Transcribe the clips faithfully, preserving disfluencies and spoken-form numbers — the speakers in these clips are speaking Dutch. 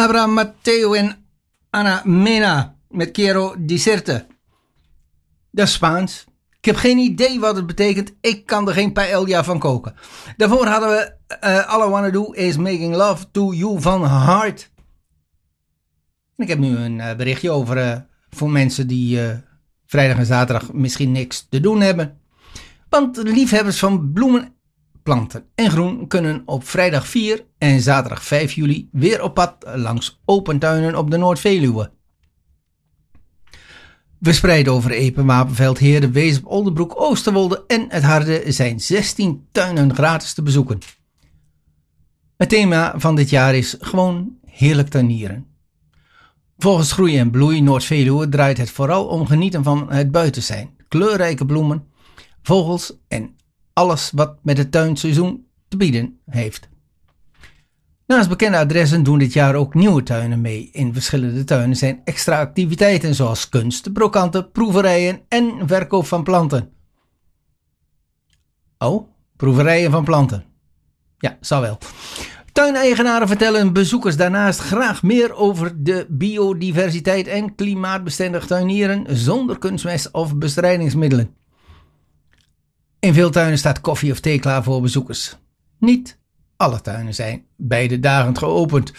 Abraham Mateo en Ana Mena met Quiero Dicerte. Dat is Spaans. Ik heb geen idee wat het betekent. Ik kan er geen paella van koken. Daarvoor hadden we uh, All I Wanna Do Is Making Love To You van Heart. En ik heb nu een uh, berichtje over uh, voor mensen die uh, vrijdag en zaterdag misschien niks te doen hebben. Want liefhebbers van bloemen, planten en groen kunnen op vrijdag vier en zaterdag vijf juli weer op pad langs open tuinen op de Noord-Veluwe. Verspreid over Epe, Wapenveld, Heerde, Weesp, Oldenbroek, Oosterwolde en het Harde zijn zestien tuinen gratis te bezoeken. Het thema van dit jaar is gewoon heerlijk tuinieren. Volgens Groei en Bloei Noord-Veluwe draait het vooral om genieten van het buiten zijn, kleurrijke bloemen, vogels en alles wat met het tuinseizoen te bieden heeft. Naast bekende adressen doen dit jaar ook nieuwe tuinen mee. In verschillende tuinen zijn extra activiteiten zoals kunst, brokanten, proeverijen en verkoop van planten. Oh, proeverijen van planten. Ja, zal wel. Tuineigenaren vertellen bezoekers daarnaast graag meer over de biodiversiteit en klimaatbestendig tuinieren zonder kunstmest of bestrijdingsmiddelen. In veel tuinen staat koffie of thee klaar voor bezoekers. Niet alle tuinen zijn beide dagen geopend.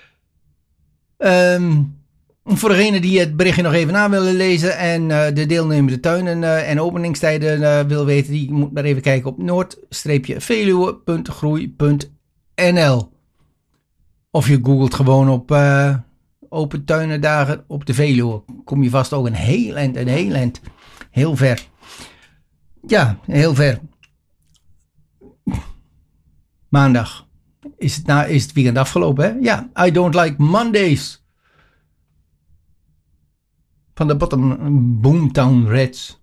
Um, voor degenen die het berichtje nog even na willen lezen en uh, de deelnemende tuinen uh, en openingstijden uh, wil weten, die moet maar even kijken op noord veluwe punt groei punt n l. Of je googelt gewoon op uh, open tuinendagen op de Veluwe. Kom je vast ook een heel eind, een heel eind, heel ver. Ja, heel ver. Maandag is het, na, is het weekend afgelopen, hè? Ja, I Don't Like Mondays. Van de Bottom Boomtown Reds.